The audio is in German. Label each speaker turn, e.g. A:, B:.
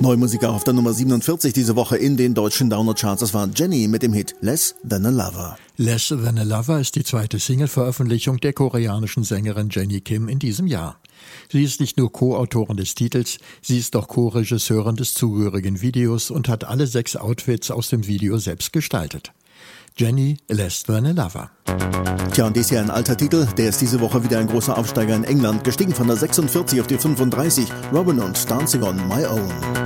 A: Neue Musik auf der Nummer 47 diese Woche in den deutschen Download-Charts. Das war Jenny mit dem Hit Less Than a Lover.
B: Less Than a Lover ist die zweite Single-Veröffentlichung der koreanischen Sängerin Jennie Kim in diesem Jahr. Sie ist nicht nur Co-Autorin des Titels, sie ist auch Co-Regisseurin des zugehörigen Videos und hat alle 6 Outfits aus dem Video selbst gestaltet. Jenny, Less Than a Lover.
A: Tja, und dies hier ein alter Titel, der ist diese Woche wieder ein großer Aufsteiger in England, gestiegen von der 46 auf die 35, Robin und Dancing on My Own.